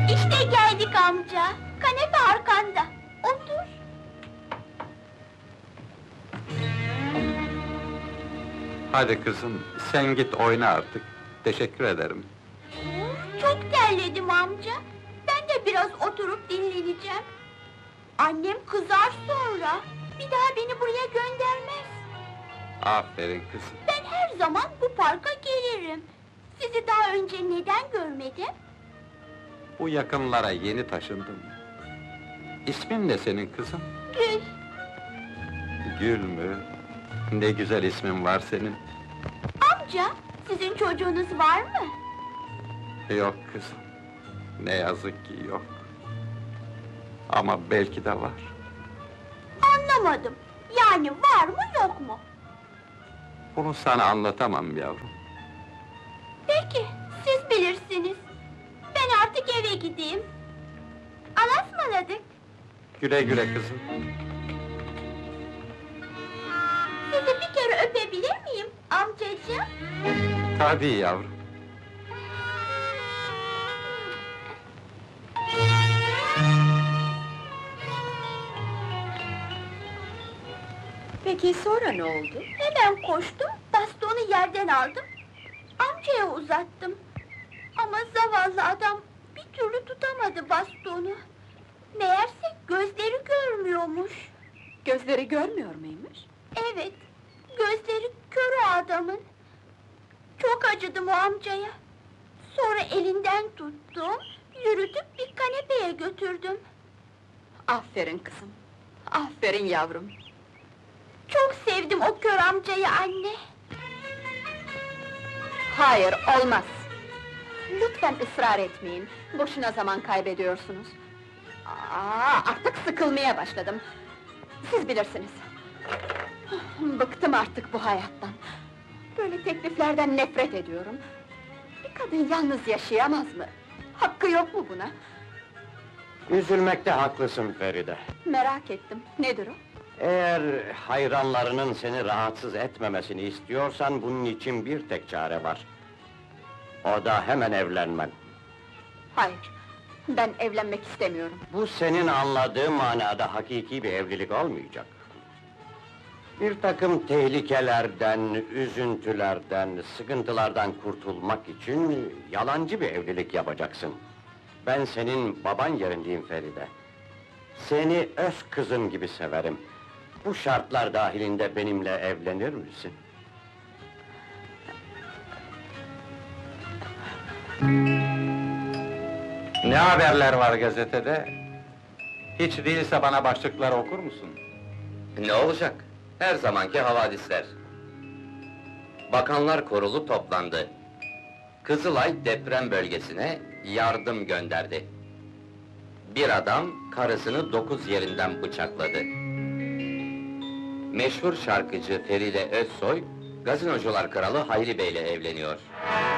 İşte geldik amca. Kanepe arkanda. Otur. Hadi kızım, sen git oyna artık. Teşekkür ederim. Çok terledim amca. Ben de biraz oturup dinleneceğim. Annem kızar sonra. Bir daha beni buraya göndermez. Aferin kızım. Ben her zaman bu parka gelirim. Sizi daha önce neden görmedim? Bu yakınlara yeni taşındım. İsmin ne senin kızım? Gül. Gül mü? Ne güzel ismin var senin. Amca, sizin çocuğunuz var mı? Yok kızım. Ne yazık ki yok. Ama belki de var. Anlamadım. Yani var mı yok mu? Bunu sana anlatamam yavrum. Peki, siz bilirsiniz. Ben artık eve gideyim. Allah'a ısmarladık. Güle güle kızım. Sizi bir kere öpebilir miyim amcacığım? Tabii yavrum. Peki sonra ne oldu? Hemen koştum, bastonu yerden aldım. Amcaya uzattım. Ama zavallı adam bir türlü tutamadı bastonu. Meğerse gözleri görmüyormuş. Gözleri görmüyor muymuş? Evet, gözleri kör o adamın. Çok acıdım o amcaya. Sonra elinden tuttum, yürütüp bir kanepeye götürdüm. Aferin kızım, aferin yavrum. Çok sevdim o kör amcayı anne. Hayır, olmaz! Lütfen ısrar etmeyin, boşuna zaman kaybediyorsunuz. Artık sıkılmaya başladım. Siz bilirsiniz. Bıktım artık bu hayattan. Böyle tekliflerden nefret ediyorum. Bir kadın yalnız yaşayamaz mı? Hakkı yok mu buna? Üzülmekte haklısın Feride. Merak ettim, nedir o? Eğer hayranlarının seni rahatsız etmemesini istiyorsan, bunun için bir tek çare var. O da hemen evlenmen. Hayır, ben evlenmek istemiyorum. Bu senin anladığın manada hakiki bir evlilik olmayacak. Bir takım tehlikelerden, üzüntülerden, sıkıntılardan kurtulmak için yalancı bir evlilik yapacaksın. Ben senin baban yerindeyim Feride. Seni öz kızım gibi severim. Bu şartlar dahilinde benimle evlenir misin? Ne haberler var gazetede? Hiç değilse bana başlıkları okur musun? Ne olacak? Her zamanki havadisler. Bakanlar Kurulu toplandı. Kızılay deprem bölgesine yardım gönderdi. Bir adam karısını 9 yerinden bıçakladı. Meşhur şarkıcı Feride Özsoy, Gazinocular Kralı Hayri Bey'le evleniyor.